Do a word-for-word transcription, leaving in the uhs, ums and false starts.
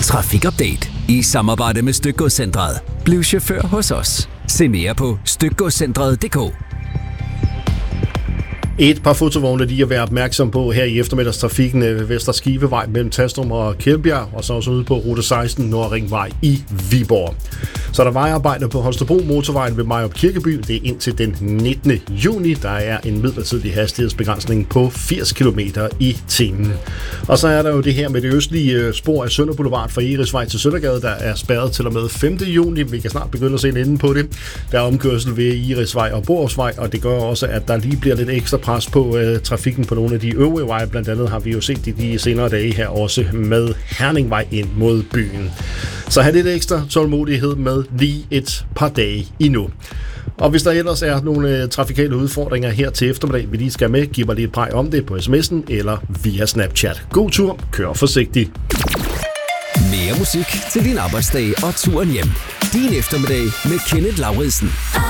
Trafikupdate i samarbejde med Stykgodscentret. Bliv chauffør hos os. Se mere på stykgodscentret punktum d k. Et par fotovogne lige at være opmærksom på her i eftermiddagstrafikken ved Vester Skivevej mellem Tastrum og Kjellbjerg, og så også ude på rute seksten Nordringvej i Viborg. Så er der vejarbejde på Holstebro Motorvejen ved Majrup Kirkeby. Det er indtil den nittende juni. Der er en midlertidig hastighedsbegrænsning på firs kilometer i timen. Og så er der jo det her med det østlige spor af Sønder Boulevard fra Egesvej til Søndergade, der er spærret til og med femte juni. Vi kan snart begynde at se en ende på det. Der er omkørsel ved Irisvej og Borupsvej, og det gør også, at der lige bliver lidt ekstra pres på øh, trafikken på nogle af de øvrige veje. Blandt andet har vi jo set de, de senere dage her også med Herningvej ind mod byen. Så have lidt ekstra tålmodighed med lige et par dage endnu. Og hvis der ellers er nogle øh, trafikale udfordringer her til eftermiddag, vi lige skal med, giv mig lige et præg om det på sms'en eller via Snapchat. God tur, kør forsigtigt. Mere musik til din arbejdsdag og turen hjem. Din eftermiddag med Kenneth Lauridsen.